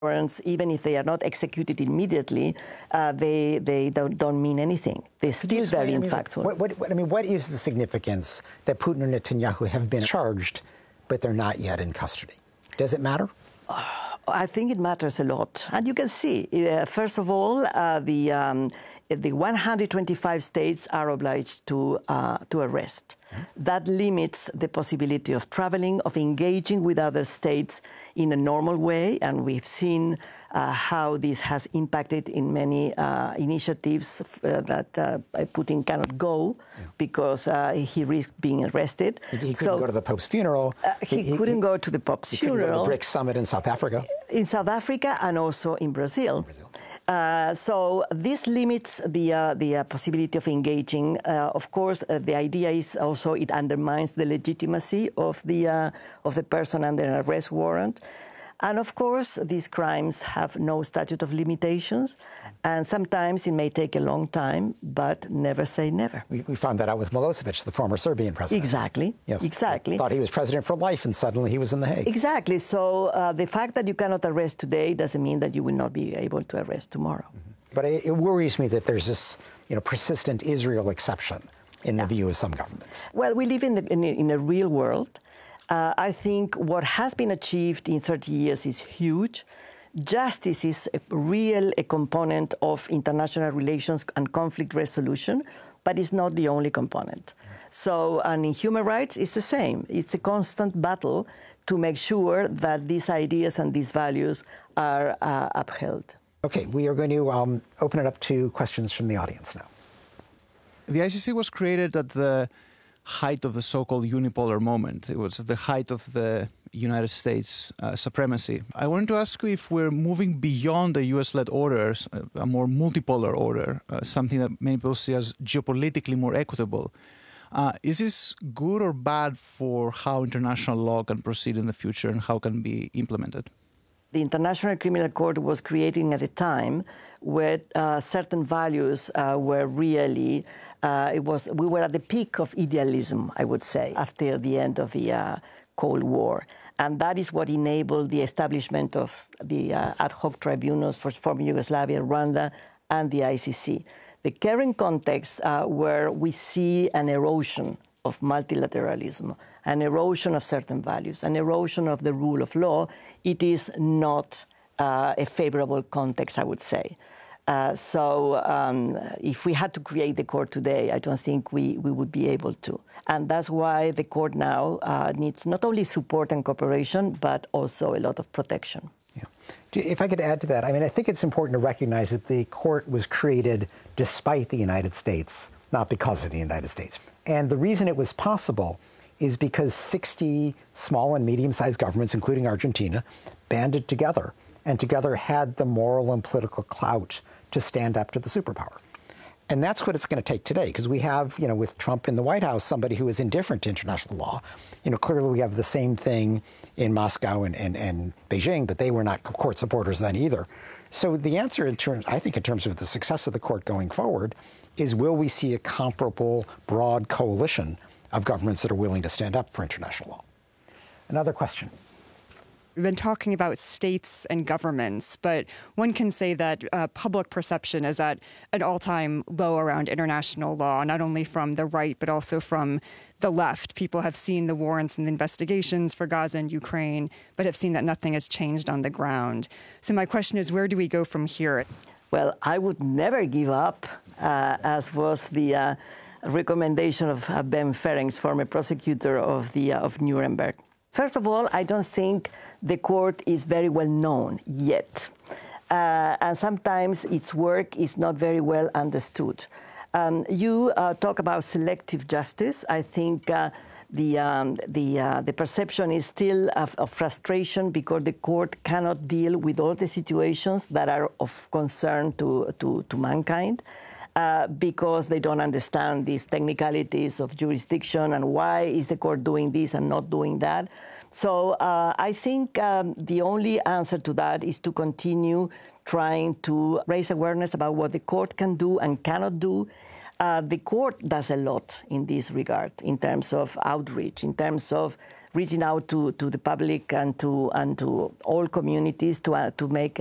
warrants, even if they are not executed immediately, they don't mean anything. They're still very impactful. What is the significance that Putin and Netanyahu have been charged, but they're not yet in custody? Does it matter? I think it matters a lot. And you can see, first of all, the 125 states are obliged to arrest. That limits the possibility of traveling, of engaging with other states in a normal way, and we've seen how this has impacted in many initiatives that Putin cannot go because he risked being arrested. He couldn't go to the Pope's funeral. He couldn't go to the Pope's funeral. He couldn't go to the BRICS summit in South Africa. In South Africa and also in Brazil. So this limits the possibility of engaging. Of course, the idea is also it undermines the legitimacy of the person under an arrest warrant. And of course, these crimes have no statute of limitations, and sometimes it may take a long time, but never say never. We found that out with Milosevic, the former Serbian president. Exactly. Yes. Exactly. Thought he was president for life, and suddenly he was in The Hague. Exactly. So the fact that you cannot arrest today doesn't mean that you will not be able to arrest tomorrow. But it worries me that there's this, persistent Israel exception in the view of some governments. Well, we live in a real world. I think what has been achieved in 30 years is huge. Justice is a component of international relations and conflict resolution, but it's not the only component. So, and in human rights, it's the same. It's a constant battle to make sure that these ideas and these values are upheld. Okay, we are going to open it up to questions from the audience now. The ICC was created at the height of the so-called unipolar moment. It was the height of the United States supremacy. I wanted to ask you if we're moving beyond the US-led orders, a more multipolar order, something that many people see as geopolitically more equitable. Is this good or bad for how international law can proceed in the future and how can be implemented? The International Criminal Court was created at a time where certain values were really we were at the peak of idealism, I would say, after the end of the Cold War. And that is what enabled the establishment of the ad hoc tribunals for former Yugoslavia, Rwanda, and the ICC. The current context where we see an erosion of multilateralism, an erosion of certain values, an erosion of the rule of law, it is not a favorable context, I would say. So if we had to create the court today, I don't think we would be able to. And that's why the court now needs not only support and cooperation, but also a lot of protection. Yeah. If I could add to that, I think it's important to recognize that the court was created despite the United States, not because of the United States. And the reason it was possible is because 60 small and medium-sized governments, including Argentina, banded together and together had the moral and political clout to stand up to the superpower. And that's what it's going to take today, because we have, with Trump in the White House, somebody who is indifferent to international law. Clearly we have the same thing in Moscow and Beijing, but they were not court supporters then either. So the answer, in terms of the success of the court going forward, is will we see a comparable broad coalition of governments that are willing to stand up for international law? Another question. We've been talking about states and governments, but one can say that public perception is at an all-time low around international law, not only from the right, but also from the left. People have seen the warrants and the investigations for Gaza and Ukraine, but have seen that nothing has changed on the ground. So my question is, where do we go from here? Well, I would never give up, as was the recommendation of Ben Ferencz, former prosecutor of Nuremberg. First of all, I don't think the court is very well known yet. And sometimes its work is not very well understood. You talk about selective justice. I think the perception is still of frustration because the court cannot deal with all the situations that are of concern to mankind. Because they don't understand these technicalities of jurisdiction and why is the court doing this and not doing that. So I think the only answer to that is to continue trying to raise awareness about what the court can do and cannot do. The court does a lot in this regard, in terms of outreach, in terms of reaching out to the public and to all communities to make